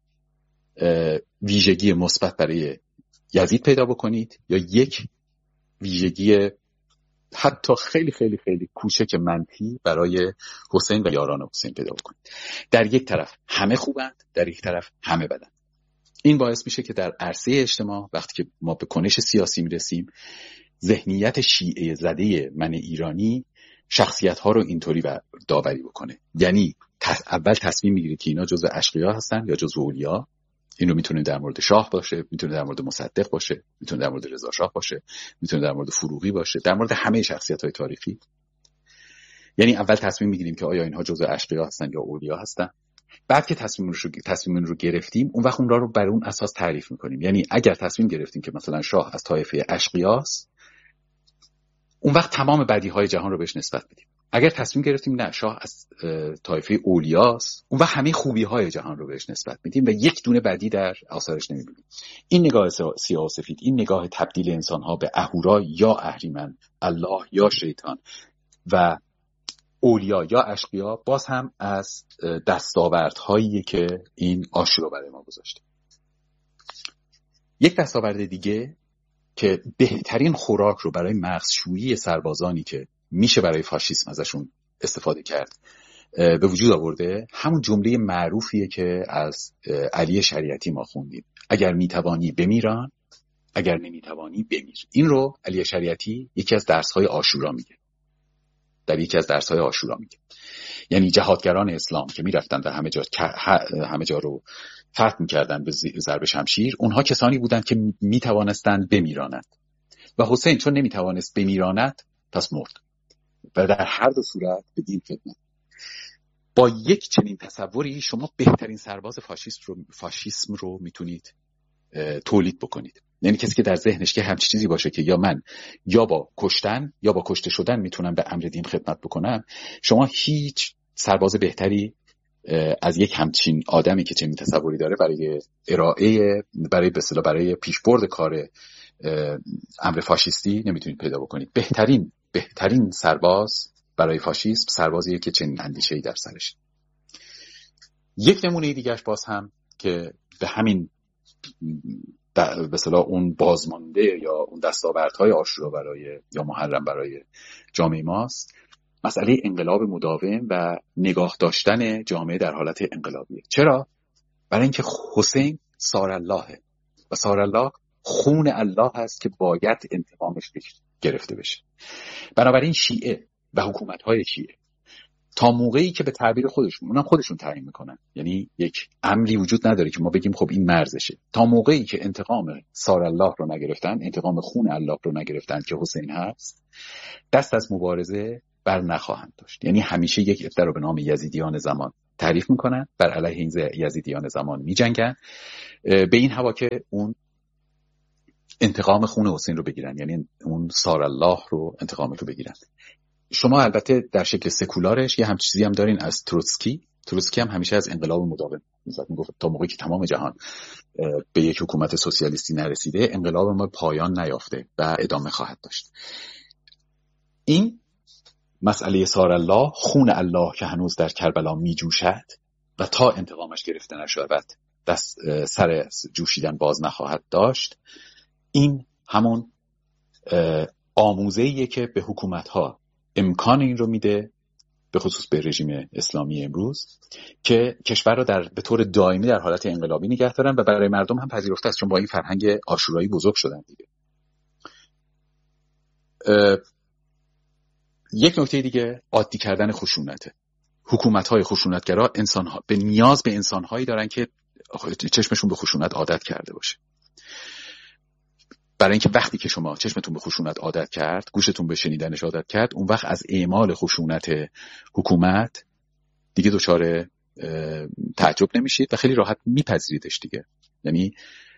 ویژگی مثبت برای یزید پیدا بکنید یا یک ویژگی حتی خیلی خیلی خیلی کوچک منفی برای حسین و یاران حسین پیدا بکنید. در یک طرف همه خوبند، در یک طرف همه بدند. این باعث میشه که در عرصه اجتماع وقتی که ما به کنش سیاسی میرسیم، ذهنیت شیعه زده من ایرانی شخصیت‌ها رو اینطوری داوری بکنه. یعنی اول تصمیم میگیره که اینا جزو اشقیا هستن یا جزو اولیا. اینو میتونه در مورد شاه باشه، میتونه در مورد مصدق باشه، میتونه در مورد رضا شاه باشه، میتونه در مورد فروغی باشه، در مورد همه شخصیت‌های تاریخی. یعنی اول تصمیم میگیریم که آیا اینها جزو اشقیا هستن یا اولیا هستن. بعد که تصمیم رو تصمیم رو گرفتیم، اون وقت اون رو بر اون اساس تعریف میکنیم. یعنی اگر تصمیم گرفتیم که مثلا شاه از طایفه اشقیاست، اون وقت تمام بدیهای جهان رو بهش نسبت بدیم. اگر تصمیم گرفتیم نه، شاه از طایفه اولیاست، اون وقت همه خوبی‌های جهان رو بهش نسبت میدیم و یک دونه بدی در آثارش نمیبینیم. این نگاه سیاه و سفید، این نگاه تبدیل انسان‌ها به اهورا یا اهریمن، الله یا شیطان و اولیا یا اشقیا، باز هم از دستاوردهایی که این عاشورا برای ما گذاشته. یک دستاورد دیگه که بهترین خوراک رو برای مغزشویی سربازانی که میشه برای فاشیسم ازشون استفاده کرد به وجود آورده، همون جمله معروفیه که از علی شریعتی ما خوندیم: اگر میتوانی بمیران، اگر نمیتوانی بمیر. این رو علی شریعتی یکی از درس‌های عاشورا میگه، در یکی از درس‌های عاشورا میگه. یعنی جهادگران اسلام که میرفتن و همه جا همه جا رو فتح میکردن به ضرب شمشیر، اونها کسانی بودند که میتوانستند بمیرانند و حسین چون نمیتوانست بمیراند پس مرد و در هر دو صورت به دین خدمت. با یک چنین تصوری شما بهترین سرباز فاشیست رو فاشیسم رو میتونید تولید بکنید. یعنی کسی که در ذهنش که همچین چیزی باشه که یا من یا با کشتن یا با کشته شدن میتونم به امر دین خدمت بکنم، شما هیچ سرباز بهتری از یک همچین آدمی که چنین تصوری داره برای ارائه برای به اصطلاح برای پیشبرد کار امر فاشیستی نمیتونید پیدا بکنید. بهترین بهترین سرباز برای فاشیسم سربازیه که چنین اندیشه‌ای در سرش. یک نمونه دیگه‌اش باز هم که به همین به اصطلاح اون بازمانده یا اون دستاوردهای عاشورا برای یا محرم برای جامعه ماست، مسئله انقلاب مداوم و نگاه داشتن جامعه در حالت انقلابیه. چرا؟ برای اینکه حسین سار اللهه و سار الله خون الله هست که باید انتقامش گرفته بشه. بنابراین شیعه و حکومت‌های شیعه تا موقعی که به تعبیر خودشون، اونم خودشون تعیین میکنن، یعنی یک امری وجود نداره که ما بگیم خب این مرزشه، تا موقعی که انتقام سار الله رو نگرفتن، انتقام خون الله رو نگرفتن که حسین هست، دست از مبارزه بر نخواهند داشت. یعنی همیشه یک عده رو به نام یزیدیان زمان تعریف میکنن، بر علیه این یزیدیان زمان میجنگن، به این هوا که اون انتقام خون حسین رو بگیرن، یعنی اون سار الله رو انتقام رو بگیرن. شما البته در شکل سکولارش یه همچین چیزی هم دارین از تروتسکی. تروتسکی هم همیشه از انقلاب مداوم میگفت تا موقعی که تمام جهان به یک حکومت سوسیالیستی نرسیده، انقلاب ما پایان نیافته و ادامه خواهد داشت. این مسئله سار الله، خون الله که هنوز در کربلا می جوشد و تا انتقامش گرفته نشود دست سر جوشیدن باز نخواهد داشت، این همون آموزه‌ایه که به حکومت‌ها امکان این رو میده، به خصوص به رژیم اسلامی امروز، که کشور رو در به طور دائمی در حالت انقلابی نگه دارن و برای مردم هم پذیرفته است، چون با این فرهنگ عاشورایی بزرگ شدن دیگه. یک نکته دیگه عادی کردن خشونته. حکومت‌های خشونتگرا انسان‌ها به نیاز به انسان‌هایی دارن که چشمشون به خشونت عادت کرده باشه. برای اینکه وقتی که شما چشمتون به خشونت عادت کرد، گوشتون به شنیدنش عادت کرد، اون وقت از اعمال خشونت حکومت دیگه دچار تعجب نمیشید و خیلی راحت میپذیریدش دیگه. یعنی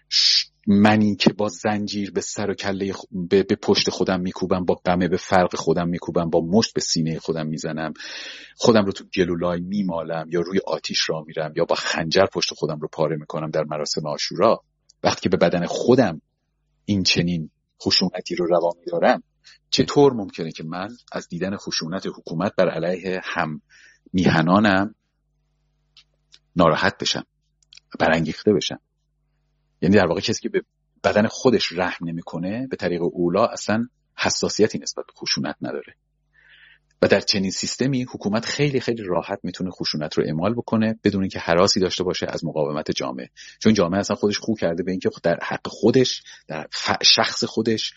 منی که با زنجیر به سر و کله خ... به... به پشت خودم میکوبم، با قمه به فرق خودم میکوبم، با مشت به سینه خودم میزنم، خودم رو تو گلولای میمالم یا روی آتیش را میرم یا با خنجر پشت خودم رو پاره میکنم در مراسم عاشورا، وقتی که به بدن خودم این چنین خشونتی رو روا میدارم، چطور ممکنه که من از دیدن خشونت حکومت بر علیه هم میهنانم ناراحت بشم، برانگیخته بشم؟ یعنی در واقع کسی که به بدن خودش رحم نمیکنه به طریق اولا اصلا حساسیتی نسبت به خشونت نداره. و در چنین سیستمی حکومت خیلی خیلی راحت میتونه خشونت رو اعمال بکنه بدون اینکه هراسی داشته باشه از مقاومت جامعه، چون جامعه اصلا خودش خو کرده به اینکه در حق خودش، در شخص خودش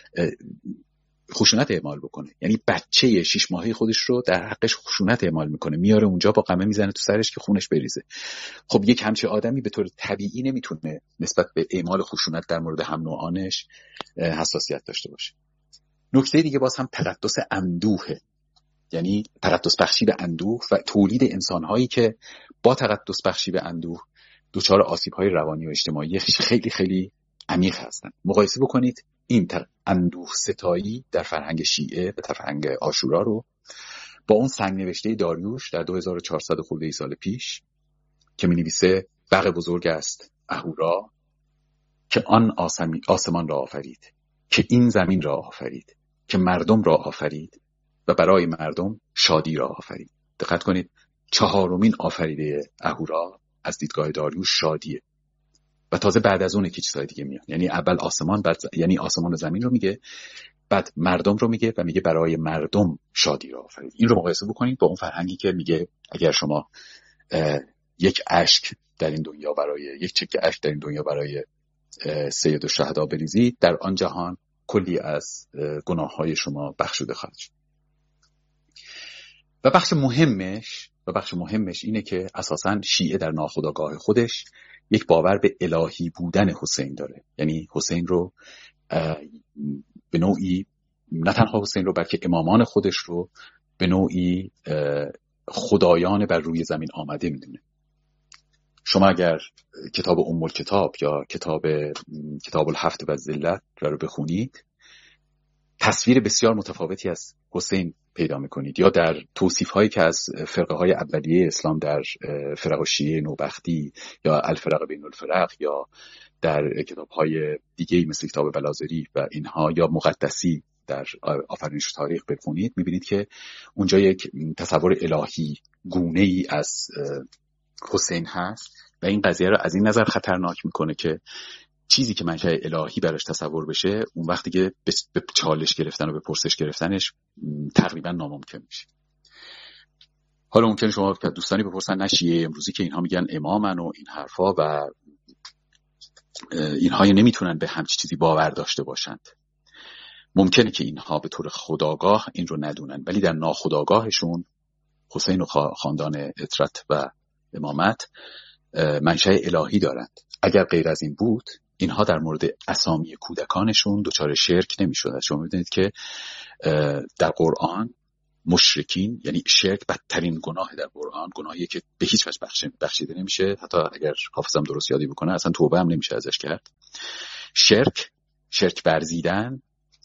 خشونت اعمال بکنه. یعنی بچه شش ماهه خودش رو در حقش خشونت اعمال میکنه، میاره اونجا با قمه میزنه تو سرش که خونش بریزه. خب یک همچین آدمی به طور طبیعی نمیتونه نسبت به اعمال خشونت در مورد هم نوعانش حساسیت داشته باشه. نکته دیگه باز هم تقدس اندوهه، یعنی تقدس بخشی به اندوه و تولید انسانهایی که با تقدس بخشی به اندوه دچار آسیب‌های روانی و اجتماعی خیلی خیلی عمیق هستن. مقایسه بکنید این اندوه ستایی در فرهنگ شیعه و فرهنگ عاشورا رو با اون سنگ نوشته داریوش در دو هزار و چهارصد خورده ای سال پیش که می‌نویسه بغ بزرگ است اهورا که آن آسمی آسمان را آفرید، که این زمین را آفرید، که مردم را آفرید و برای مردم شادی را آفرید. دقت کنید، چهارمین آفریده اهورا از دیدگاه داریوش شادیه و تازه بعد از اون که چیزای دیگه میاد. یعنی اول آسمان، بعد یعنی آسمان و زمین رو میگه، بعد مردم رو میگه و میگه برای مردم شادی را آفرید. این رو مقایسه بکنید با اون فرهنگی که میگه اگر شما یک اشک در این دنیا برای یک چکه اشک در این دنیا برای سید الشهدا بریزید، در آن جهان کلی از گناههای شما بخشوده خواهد شد. و بخش مهمش و بخش مهمش اینه که اساساً شیعه در ناخودآگاه خودش یک باور به الهی بودن حسین داره. یعنی حسین رو به نوعی، نه تنها حسین رو بلکه امامان خودش رو به نوعی خدایان بر روی زمین آمده میدونه. شما اگر کتاب ام الکتاب یا کتاب کتاب الهفت و ذلت رو بخونید، تصویر بسیار متفاوتی از حسین پیدا میکنید، یا در توصیف هایی که از فرقه های اولیه اسلام در فرق شیعه نوبختی یا الفرق بین الفرق یا در کتاب های دیگه مثل کتاب بلازری و اینها یا مقدسی در آفرینش تاریخ بخونید، میبینید که اونجا یک تصور الهی گونه ای از حسین هست و این قضیه رو از این نظر خطرناک میکنه که چیزی که منشأ الهی براش تصور بشه اون وقتی که به چالش گرفتن و به پرسش گرفتنش تقریبا ناممکن میشه. حالا ممکنه شما دوستانی بپرسن نه شیعه امروزی که اینها میگن امامن و این حرفا و اینها نمیتونن به همچی چیزی باور داشته باشند. ممکنه که اینها به طور خودآگاه این رو ندونن، ولی در ناخودآگاهشون حسین و خاندان اطرت و امامت منشأ الهی دارند. اگر غیر از این بود اینها در مورد اسامی کودکانشون دچار شرک نمی‌شدند. شما می‌دونید که در قرآن مشرکین، یعنی شرک بدترین گناه در قرآن، گناهی که به هیچ وجه بخشیده نمیشه، حتی اگر حافظم درست یادی بکنه اصلا توبه هم نمیشه ازش کرد. شرک، شرک ورزیدن،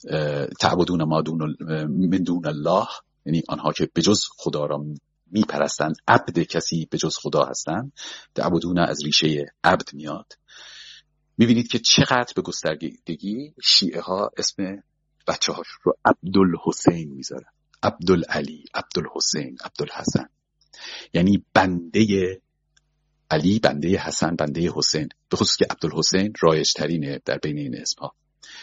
تعبدون ما دون من دون الله، یعنی آنها که به جز خدا را میپرستند، عبد کسی به جز خدا هستند. تعبدون از ریشه عبد میاد. میبینید که چقدر به گستردگی شیعه ها اسم بچه هاش رو عبدالحسین میذارن، عبدالعلی، عبدالحسین، عبدالحسن، یعنی بنده علی، بنده حسن، بنده حسین، به خصوص که عبدالحسین رایج ترینه در بین این اسمها.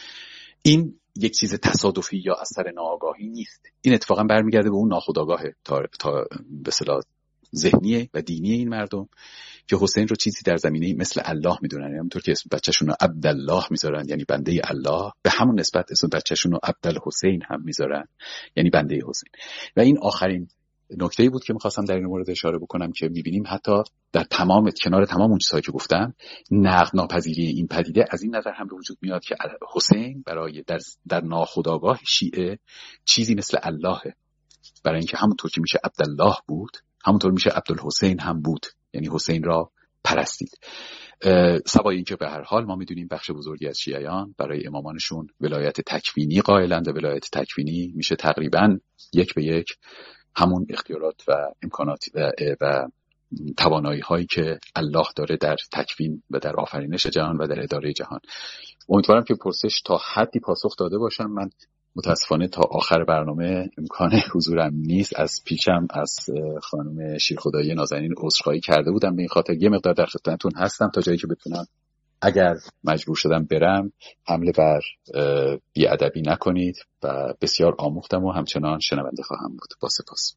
این یک چیز تصادفی یا اثر ناآگاهی نیست، این اتفاقا برمیگرده به اون ناخودآگاه تا تا به اصطلاح ذهنی و دینی این مردم که حسین رو چیزی در زمینه مثل الله میدونن. یعنی همونطور که اسم بچه‌شون رو عبدالله میذارن یعنی بنده الله، به همون نسبت اسم بچه‌شون رو عبدالحسین هم میذارن یعنی بنده حسین. و این آخرین نکته‌ای بود که می‌خواستم در این مورد اشاره بکنم که می‌بینیم حتی در تمام کنار تمام اون چیزهایی که گفتم، نقد ناپذیری این پدیده از این نظر هم به وجود میاد که حسین برای در در ناخودآگاه شیعه چیزی مثل اللهه، برای اینکه همونطور که میشه عبدالله بود همونطور میشه عبدالحسین هم بود، یعنی حسین را پرستید. سوای اینکه به هر حال ما میدونیم بخش بزرگی از شیعیان برای امامانشون ولایت تکوینی قائلند و ولایت تکوینی میشه تقریباً یک به یک همون اختیارات و امکانات و, و توانایی هایی که الله داره در تکوین و در آفرینش جهان و در اداره جهان. امیدوارم که پرسش تا حدی پاسخ داده باشم. من متاسفانه تا آخر برنامه امکان حضورم نیست. از پیشم از خانم شیرخدایی نازنین عذرخواهی کرده بودم، به این خاطر یه مقدار در خدمتتون هستم تا جایی که بتونم. اگر مجبور شدم برم حمله بر بی‌ادبی نکنید و بسیار آموختم و همچنان شنونده خواهم بود. با سپاس.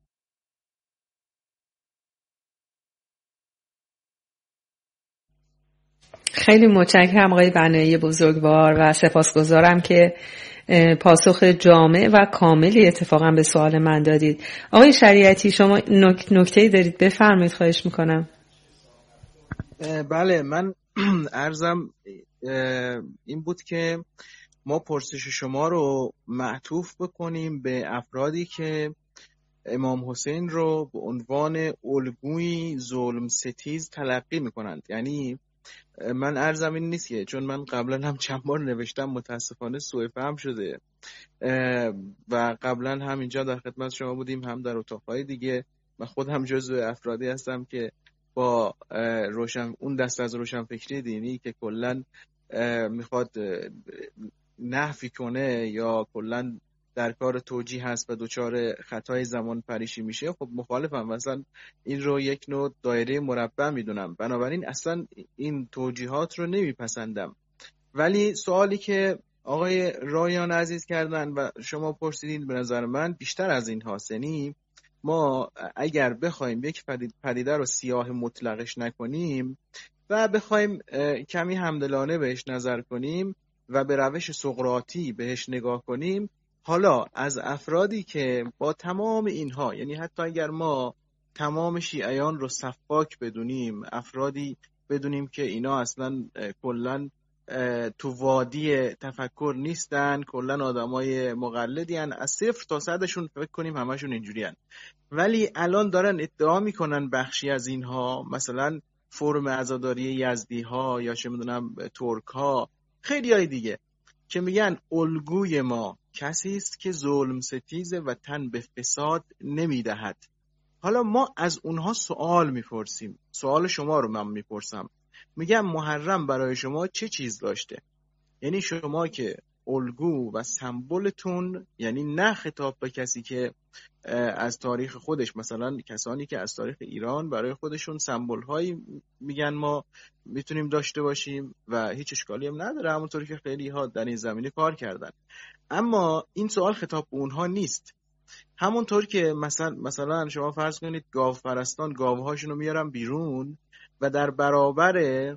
خیلی متشکرم آقای بنایی بزرگوار و سپاسگزارم که پاسخ جامع و کاملی اتفاقا به سوال من دادید. آقای شریعتی شما نک... نکته‌ای دارید بفرمایید، خواهش میکنم. بله، من عرضم این بود که ما پرسش شما رو معطوف بکنیم به افرادی که امام حسین رو به عنوان الگوی ظلم ستیز تلقی میکنند. یعنی من عرضم این نیست که چون من قبلا هم چند بار نوشتم متاسفانه سوء فهم شده و قبلا هم اینجا در خدمت شما بودیم هم در اتاقهای دیگه، من خودم جزو افرادی هستم که با روشن اون دست از روشنفکری دینی که کلا میخواد نفی کنه یا کلا در کار توجیه هست و دوچار خطای زمان پریشی میشه، خب مخالفم. مثلا این رو یک نوع دایره مربع میدونم، بنابراین اصلا این توجیهات رو نمیپسندم. ولی سوالی که آقای رایان عزیز کردن و شما پرسیدین به نظر من بیشتر از این هاست. یعنی ما اگر بخوایم یک پدیده رو سیاه مطلقش نکنیم و بخوایم کمی همدلانه بهش نظر کنیم و به روش سقراطی بهش نگاه کنیم، حالا از افرادی که با تمام اینها، یعنی حتی اگر ما تمام شیعیان رو سفاک بدونیم، افرادی بدونیم که اینا اصلا کلن تو وادی تفکر نیستن، کلن آدمای مقلدی هن، از صفر تا صدشون فکر کنیم همشون اینجوری هن. ولی الان دارن ادعا میکنن بخشی از اینها، مثلا فرم عزاداری یزدی ها یا چه میدونم ترک ها، خیلی های دیگه، که میگن الگوی ما کسی است که ظلم ستیزه و تن به فساد نمیدهد. حالا ما از اونها سوال میپرسیم، سوال شما رو من میپرسم، میگم محرم برای شما چه چیز داشته؟ یعنی شما که الگو و سمبولتون، یعنی نه خطاب به کسی که از تاریخ خودش، مثلا کسانی که از تاریخ ایران برای خودشون سمبول هایی میگن ما میتونیم داشته باشیم و هیچ اشکالی هم نداره، همونطوری که خیلی ها در این زمینه کار کردن، اما این سوال خطاب به اونها نیست. همونطور که مثلا مثلا شما فرض کنید گاو پرستان گاوهاشون رو میارن بیرون و در برابر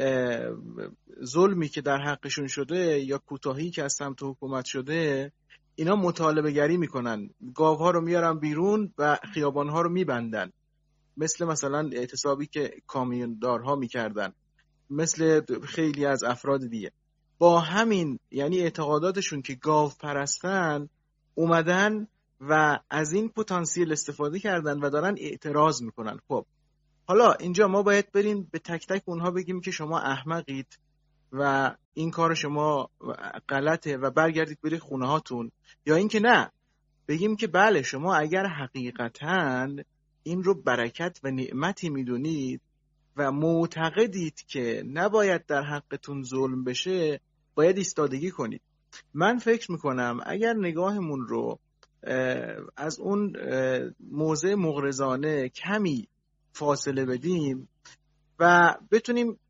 ظلمی که در حقشون شده یا کوتاهی که از سمت حکومت شده اینا مطالبه گری میکنن، گاوها رو میارن بیرون و خیابانها رو میبندن، مثل مثلا اعتصابی که کامیوندارها میکردن، مثل خیلی از افراد دیگه. با همین یعنی اعتقاداتشون که گاو پرستن اومدن و از این پتانسیل استفاده کردن و دارن اعتراض میکنن. خب حالا اینجا ما باید بریم به تک تک اونها بگیم که شما احمقید و این کار شما غلطه و برگردید برید خونه هاتون، یا اینکه نه بگیم که بله شما اگر حقیقتاً این رو برکت و نعمتی میدونید و معتقدید که نباید در حقتون ظلم بشه، باید ایستادگی کنید. من فکر میکنم اگر نگاهمون رو از اون موضع مغرضانه کمی فاصله بدیم و بتونیم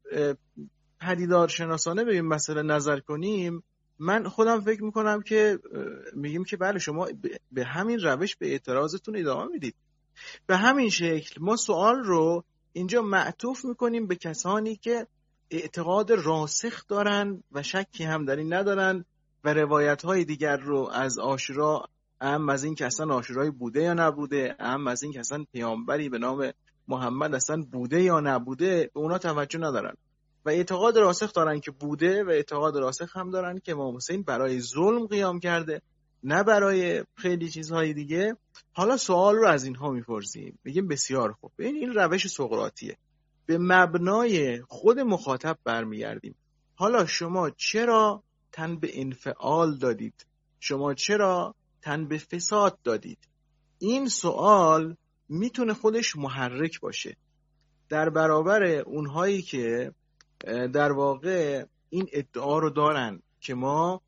پدیدار شناسانه به این مسئله نظر کنیم، من خودم فکر میکنم که میگیم که بله شما به همین روش به اعتراضتون ادامه میدید. به همین شکل ما سوال رو اینجا معطوف میکنیم به کسانی که اعتقاد راسخ دارن و شکی هم در این ندارن و روایت های دیگر رو از عاشورا، اهم از این که اصلا عاشورای بوده یا نبوده، اهم از این که اصلا پیامبری به نام محمد اصلا بوده یا نبوده، به اونا توجه ندارن و اعتقاد راسخ دارن که بوده و اعتقاد راسخ هم دارن که امام حسین برای ظلم قیام کرده، نه برای خیلی چیزهای دیگه. حالا سوال رو از اینها میپرسیم، میگیم بسیار خوب، این این روش سقراطیه، به مبنای خود مخاطب برمیگردیم. حالا شما چرا تن به انفعال دادید؟ شما چرا تن به فساد دادید؟ این سوال میتونه خودش محرک باشه در برابر اونهایی که در واقع این ادعا رو دارن که ما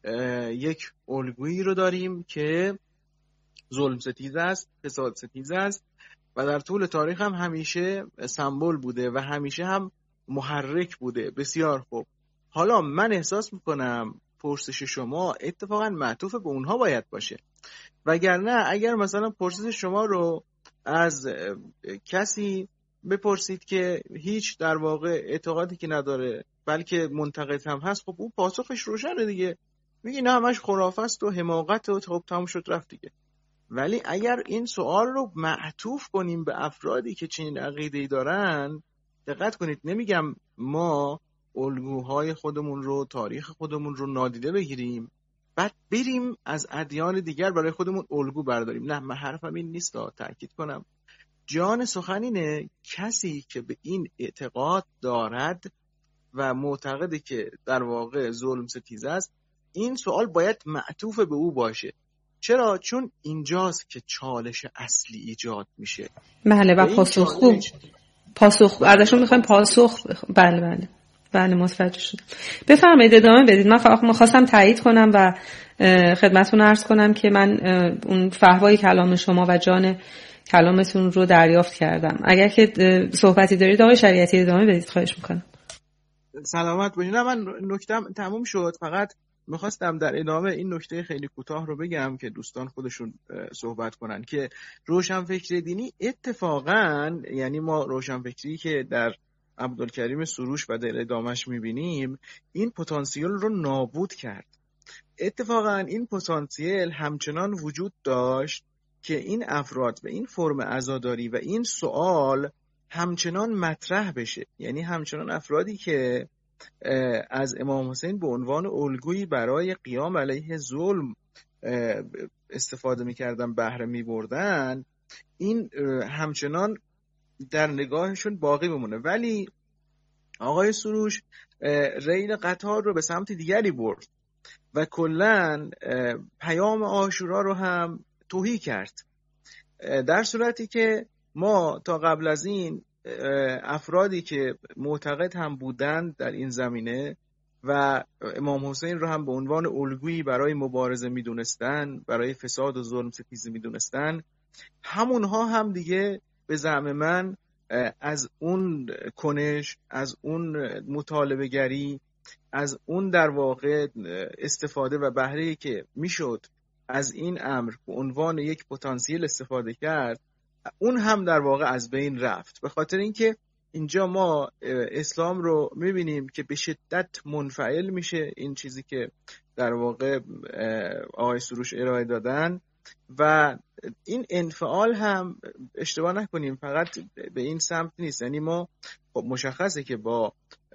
یک الگویی رو داریم که ظلم ستیز است، فساد ستیز است و در طول تاریخ هم همیشه سمبل بوده و همیشه هم محرک بوده. بسیار خوب، حالا من احساس میکنم پرسش شما اتفاقا معطوف به اونها باید باشه، وگرنه اگر مثلا پرسش شما رو از کسی بپرسید که هیچ در واقع اعتقادی که نداره بلکه منتقد هم هست، خب اون پاسخش روشنه دیگه، میگی نه همش خرافه است و حماقت و خب تموم شد رفت دیگه. ولی اگر این سوال رو معطوف کنیم به افرادی که چنین عقیده‌ای دارن، دقت کنید، نمیگم ما الگوهای خودمون رو، تاریخ خودمون رو نادیده بگیریم بعد بریم از ادیان دیگر برای خودمون الگو برداریم، نه، من حرفم این نیست، تاکید کنم جان سخن اینه کسی که به این اعتقاد دارد و معتقده که در واقع ظلم ستیز است، این سوال باید معطوف به او باشه. چرا؟ چون اینجاست که چالش اصلی ایجاد میشه. بله و پاسخ خوب پاسخ بعدشون میخوایم پاسخ بخ... بله بله بله متوجه شدم. بفرمایید ادامه بدید. من فقط می‌خواستم تایید کنم و خدمتتون عرض کنم که من اون فحوای کلام شما و جان کلامتون رو دریافت کردم. اگر که صحبتی دارید آقای شریعتی ادامه بدید خواهش میکنم. سلامت باشید. نه من نکتم تموم شد، فقط میخواستم در ادامه این نکته خیلی کوتاه رو بگم که دوستان خودشون صحبت کنن که روشنفکری دینی اتفاقا، یعنی ما روشنفکری که در عبدالکریم سروش و در ادامهش میبینیم، این پتانسیل رو نابود کرد. اتفاقا این پتانسیل همچنان وجود داشت که این افراد و این فرم عزاداری و این سوال همچنان مطرح بشه، یعنی همچنان افرادی که از امام حسین به عنوان الگویی برای قیام علیه ظلم استفاده میکردن، بهره میبردن، این همچنان در نگاهشون باقی بمونه. ولی آقای سروش ریل قطار رو به سمت دیگری برد و کلن پیام عاشورا رو هم توهی کرد، در صورتی که ما تا قبل از این افرادی که معتقد هم بودند در این زمینه و امام حسین رو هم به عنوان الگویی برای مبارزه میدونستن، برای فساد و ظلم ستیزی میدونستن، همونها هم دیگه به زعم من از اون کنش، از اون مطالبه گری، از اون در واقع استفاده و بهره‌ای که میشد از این امر به عنوان یک پتانسیل استفاده کرد، اون هم در واقع از بین رفت. به خاطر اینکه اینجا ما اسلام رو میبینیم که به شدت منفعل میشه، این چیزی که در واقع آقای سروش ارائه دادن. و این انفعال هم اشتباه نکنیم فقط به این سمت نیست، یعنی ما خب مشخصه که با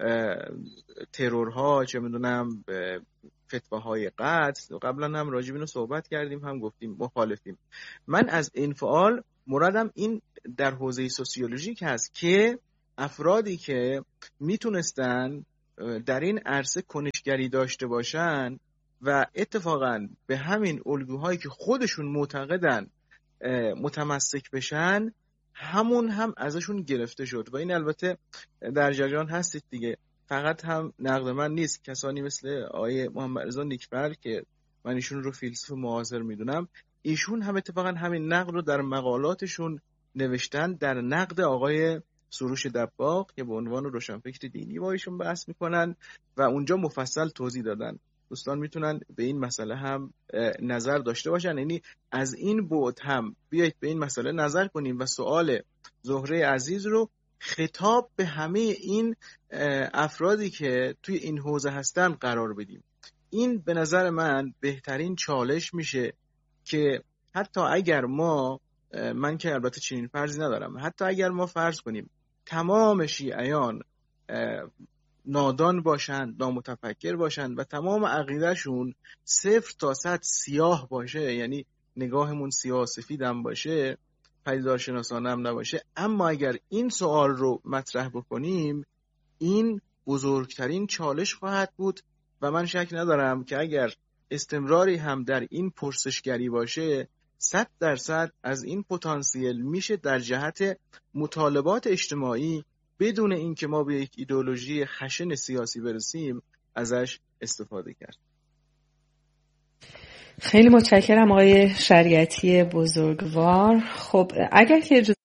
ترورها چه میدونم فتواهای قتل قبلا هم راجع به اینو صحبت کردیم، هم گفتیم مخالفیم. من از انفعال مرادم این در حوزه سوسیولوژیک هست که افرادی که میتونستن در این عرصه کنشگری داشته باشن و اتفاقا به همین الگوهایی که خودشون معتقدن متمسک بشن، همون هم ازشون گرفته شد. و این البته در جریان هستید دیگه، فقط هم نقد من نیست، کسانی مثل آقای محمد رضا نیکبر که من ایشون رو فیلسوف معاصر میدونم، ایشون هم اتفاقا همین نقد رو در مقالاتشون نوشتن، در نقد آقای سروش دباغ که به عنوان روشنفکر دینی با ایشون بحث میکنن و اونجا مفصل توضیح دادن. دوستان میتونن به این مسئله هم نظر داشته باشن، یعنی از این بعد هم بیایید به این مسئله نظر کنیم و سوال زهره عزیز رو خطاب به همه این افرادی که توی این حوزه هستن قرار بدیم. این به نظر من بهترین چالش میشه که حتی اگر ما، من که البته چنین فرضی ندارم، حتی اگر ما فرض کنیم تمام شیعیان نادان باشند، نامتفکر باشند و تمام عقیدهشون صفر تا صد سیاه باشه، یعنی نگاهمون سیاه سفید هم باشه، پدیدارشناسانه هم نباشه، اما اگر این سوال رو مطرح بکنیم این بزرگترین چالش خواهد بود و من شک ندارم که اگر استمراری هم در این پرسشگری باشه، صد درصد از این پتانسیل میشه در جهت مطالبات اجتماعی بدون اینکه ما به یک ایدئولوژی خشن سیاسی برسیم ازش استفاده کرد. خیلی متشکرم آقای شریعتی بزرگوار. خب اگر که